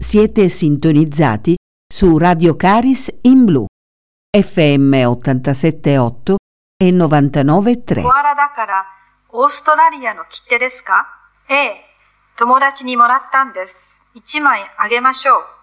Siete sintonizzati su Radio Caris in Blu, FM 87.8 e 99.3. コアラだからオーストラリアの切手ですか？ええ、友達にもらったんです。1枚あげましょう。